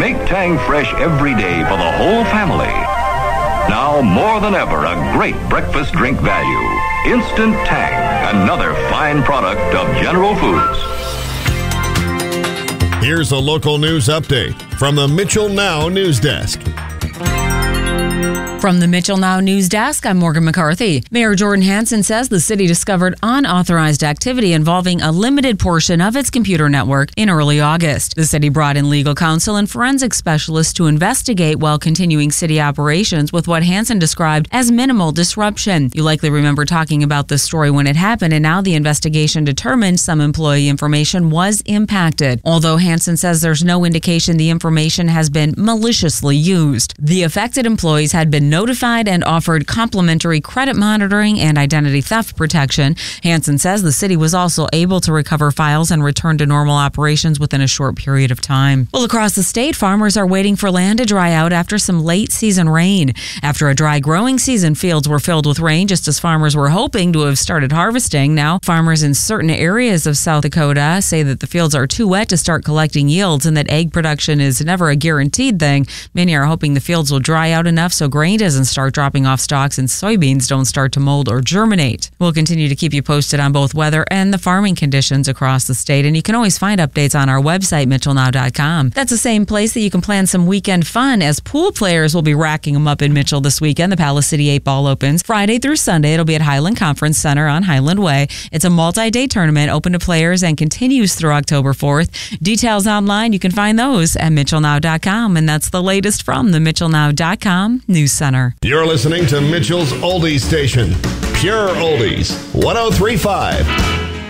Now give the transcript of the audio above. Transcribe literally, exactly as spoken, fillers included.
Make Tang fresh every day for the whole family. Now, more than ever, a great breakfast drink value. Instant Tang, another fine product of General Foods. Here's a local news update from the Mitchell Now News Desk. From the Mitchell Now News Desk, I'm Morgan McCarthy. Mayor Jordan Hansen says the city discovered unauthorized activity involving a limited portion of its computer network in early August. The city brought in legal counsel and forensic specialists to investigate while continuing city operations with what Hansen described as minimal disruption. You likely remember talking about this story when it happened, and now the investigation determined some employee information was impacted. Although Hansen says there's no indication the information has been maliciously used. The affected employees had been notified and offered complimentary credit monitoring and identity theft protection. Hansen says the city was also able to recover files and return to normal operations within a short period of time. Well, across the state, farmers are waiting for land to dry out after some late season rain. After a dry growing season, fields were filled with rain just as farmers were hoping to have started harvesting. Now, farmers in certain areas of South Dakota say that the fields are too wet to start collecting yields and that egg production is never a guaranteed thing. Many are hoping the fields will dry out enough so grain doesn't start dropping off stalks and soybeans don't start to mold or germinate. We'll continue to keep you posted on both weather and the farming conditions across the state, and you can always find updates on our website, mitchell now dot com. That's the same place that you can plan some weekend fun, as pool players will be racking them up in Mitchell this weekend. The Palace City eight Ball opens Friday through Sunday. It'll be at Highland Conference Center on Highland Way. It's a multi-day tournament open to players and continues through October fourth. Details online, you can find those at mitchell now dot com, and that's the latest from the mitchell now dot com News Center. You're listening to Mitchell's Oldies Station, Pure Oldies, one oh three point five.